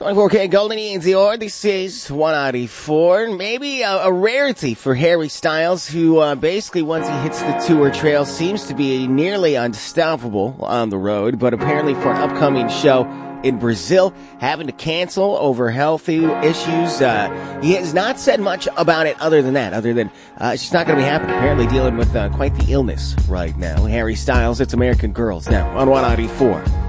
24K Golden and Dior. This is 194. Maybe a rarity for Harry Styles, who basically once he hits the tour trail seems to be nearly unstoppable on the road, but apparently for an upcoming show in Brazil, having to cancel over health issues. He has not said much about it other than it's just not going to be happening. Apparently dealing with quite the illness right now. Harry Styles, it's American Girls now on 194.